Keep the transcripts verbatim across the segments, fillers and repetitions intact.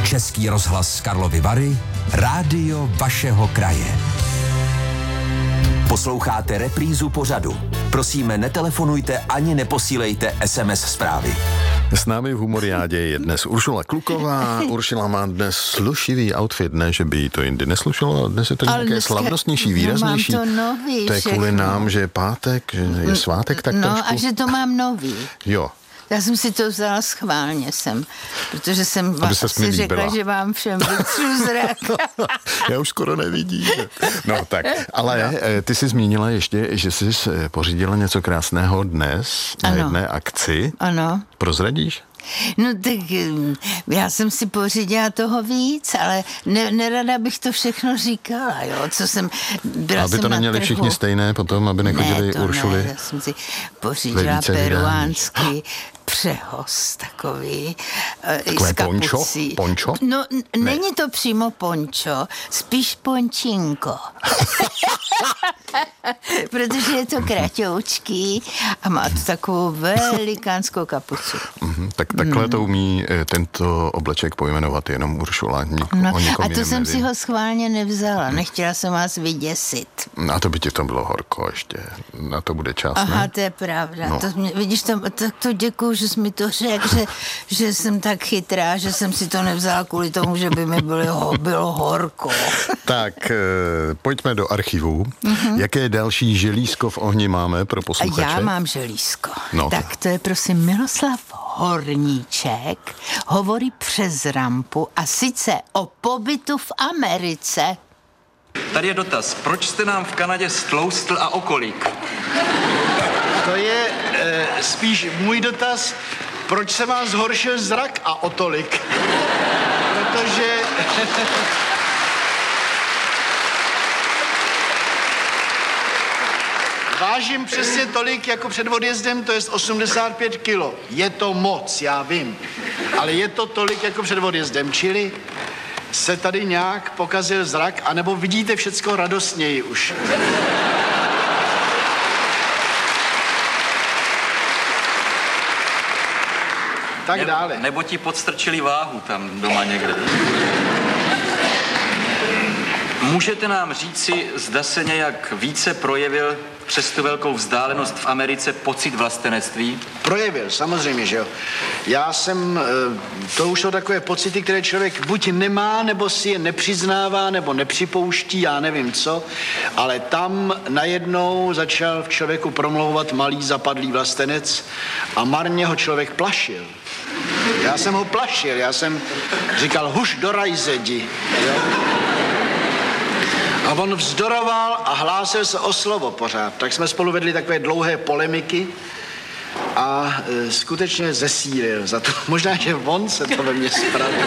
Český rozhlas Karlovy Vary, rádio vašeho kraje. Posloucháte reprízu pořadu. Prosíme, netelefonujte ani neposílejte es em es zprávy. S námi v Humoriádě je dnes Uršula Kluková. Uršula má dnes slušivý outfit, ne, že by jí to jindy neslušilo, dnes je to nějaké dneska slavnostnější, výraznější. No, mám to nový. To je všechno. Kvůli nám, že je pátek, že je svátek, tak no, trošku. No a že to mám nový. Jo. Já jsem si to vzala schválně sem, protože jsem Aby vás si řekla, že vám všem vytřu zrak. Já už skoro nevidím. No tak, ale no. Ty jsi zmínila ještě, že jsi pořídila něco krásného dnes na ano. jedné akci. Ano. Prozradíš? No tak já jsem si pořídila toho víc, ale ne, nerada bych to všechno říkala, jo, co jsem, byla aby jsem to neměli všichni stejné potom, aby nechodili ne, to Uršuly. Ne, já jsem si pořídila peruánský přehoz takový. Takové pončo? Pončo? No, n- není to přímo pončo, spíš pončinko. Protože je to kratoučký a má to takovou velikánskou kapucu. Mm-hmm, tak takhle mm. to umí tento obleček pojmenovat jenom Uršula. Nik, no, a to jsem nevím. si ho schválně nevzala. Nechtěla jsem vás vyděsit. A to by ti to bylo horko ještě. Na to bude čas, Aha, ne? to je pravda. No. To mě, vidíš, to, tak to děkuju, že jsi mi to řekl, že, že jsem tak chytrá, že jsem si to nevzala kvůli tomu, že by mi bylo, bylo horko. Tak, pojďme do archivu. Mm-hmm. Jaké další želízko v ohni máme pro posluchače? Já mám želízko. No. Tak to je prosím Miroslav Horníček, hovorí přes rampu a sice o pobytu v Americe. Tady je dotaz. Proč jste nám v Kanadě stloustl a o kolik? To je e, spíš můj dotaz, proč se vám zhoršil zrak a o tolik? Protože... Vážím přesně tolik jako před odjezdem, to je osmdesát pět kilo. Je to moc, já vím, ale je to tolik jako před odjezdem, čili se tady nějak pokazil zrak, anebo vidíte všecko radostněji už. Tak nebo, dále. Nebo ti podstrčili váhu tam doma někde. Můžete nám říci, zda se nějak více projevil přes tu velkou vzdálenost v Americe pocit vlastenectví? Projevil, samozřejmě, že jo. Já jsem, to už jsou takové pocity, které člověk buď nemá, nebo si je nepřiznává, nebo nepřipouští, já nevím co, ale tam najednou začal v člověku promlouvat malý zapadlý vlastenec a marně ho člověk plašil. Já jsem ho plašil, já jsem říkal, huš do rajze, jdi, jo. A on vzdoroval a hlásil se o slovo pořád. Tak jsme spolu vedli takové dlouhé polemiky a e, skutečně zesílil za to. Možná, že on se to ve mně spravil.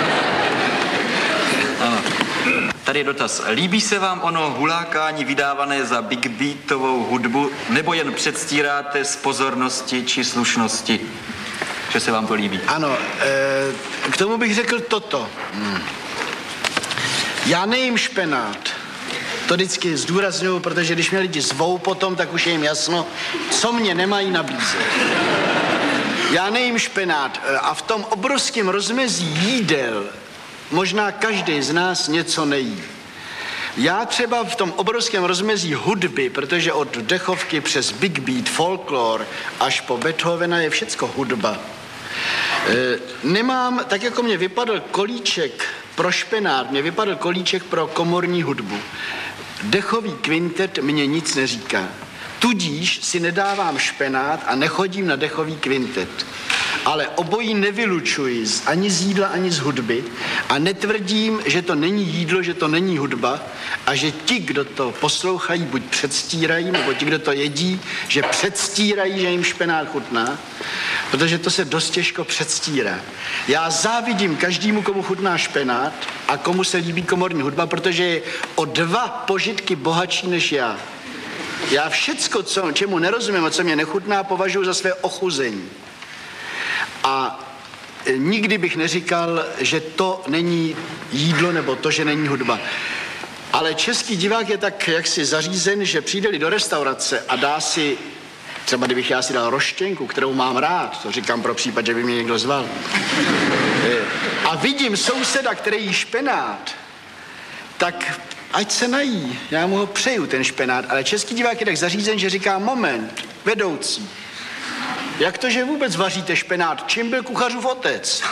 Ano. Tady je dotaz. Líbí se vám ono hulákání vydávané za big beatovou hudbu, nebo jen předstíráte z pozornosti či slušnosti, že se vám to líbí? Ano, e, k tomu bych řekl toto. Hmm. Já nejím špenát. To vždycky zdůrazňuju, protože když mě lidi zvou potom, tak už je jim jasno, co mě nemají nabízet. Já nejím špenát a v tom obrovském rozmezí jídel možná každý z nás něco nejí. Já třeba v tom obrovském rozmezí hudby, protože od dechovky přes big beat, folklor až po Beethovena je všecko hudba. E, nemám, tak jako mě vypadl kolíček pro špenát, mě vypadl kolíček pro komorní hudbu. Dechový kvintet mě nic neříká. Tudíž si nedávám špenát a nechodím na dechový kvintet. Ale obojí nevylučuji ani z jídla, ani z hudby a netvrdím, že to není jídlo, že to není hudba a že ti, kdo to poslouchají, buď předstírají, nebo ti, kdo to jedí, že předstírají, že jim špenát chutná, protože to se dost těžko předstírá. Já závidím každému, komu chutná špenát a komu se líbí komorní hudba, protože je o dva požitky bohatší než já. Já všecko, co, čemu nerozumím a co mě nechutná, považuji za své ochuzení. A nikdy bych neříkal, že to není jídlo nebo to, že není hudba. Ale český divák je tak jaksi zařízen, že přijde-li do restaurace a dá si, třeba kdybych já si dal roštěnku, kterou mám rád, to říkám pro případ, že by mě někdo zval, a vidím souseda, který jí špenát, tak ať se nají, já mu ho přeju, ten špenát, ale český divák je tak zařízen, že říká moment, vedoucí, jak to, že vůbec vaříte špenát? Čím byl kuchařův otec?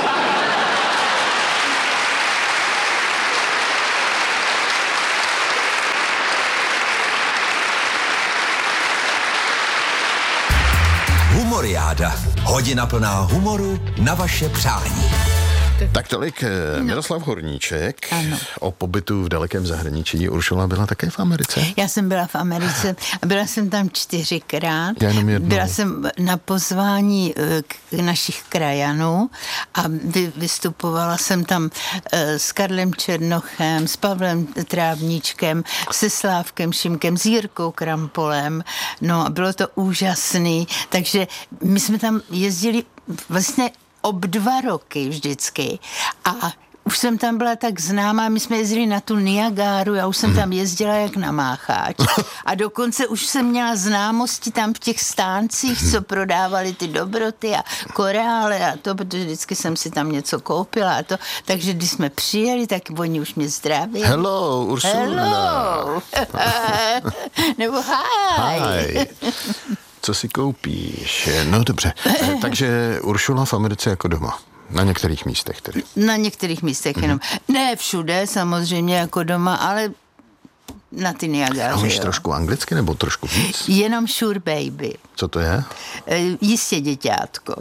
Humoriáda. Hodina plná humoru na vaše přání. Tak tolik no. Miroslav Horníček. Ano. O pobytu v dalekém zahraničí. Uršula byla také v Americe? Já jsem byla v Americe a byla jsem tam čtyřikrát. Já jenom jednou. Byla jsem na pozvání k našich krajanů a vy, vystupovala jsem tam s Karlem Černochem, s Pavlem Trávníčkem, se Slávkem Šimkem, s Jirkou Krampolem. No a bylo to úžasný. Takže my jsme tam jezdili vlastně ob dva roky vždycky a už jsem tam byla tak známá, my jsme jezdili na tu Niagáru, já už jsem tam jezdila jak na mácháč a dokonce už jsem měla známosti tam v těch stáncích, co prodávali ty dobroty a korály a to, protože vždycky jsem si tam něco koupila a to, takže když jsme přijeli, tak oni už mě zdraví. Hello, Ursula. Hello. Nebo hi. Hi. Co si koupíš? No dobře, takže Uršula v Americe jako doma. Na některých místech tedy. Na některých místech jenom. Mm-hmm. Ne všude, samozřejmě jako doma, ale na ty Niagáře. A umíš trošku anglicky nebo trošku víc? Jenom sure baby. Co to je? E, jistě děťátko.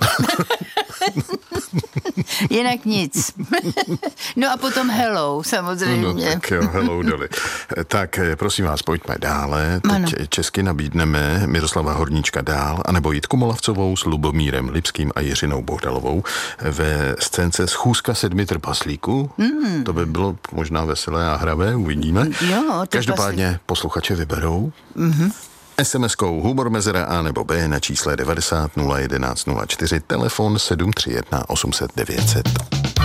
Jinak nic. No a potom hello, samozřejmě. No tak jo, hello doli. Tak prosím vás, pojďme dále. Teď ano. Česky nabídneme Miroslava Horníčka dál, anebo Jitku Molavcovou s Lubomírem Lipským a Jiřinou Bohdalovou ve scénce Schůzka sedmi trpaslíků. Mm. To by bylo možná veselé a hravé, uvidíme. Jo, každopádně posluchače vyberou. Mm-hmm. es em eskou humor mezera A nebo B na čísle devadesát nula jedenáct nula čtyři, telefon sedm tři jedna osm set devět set.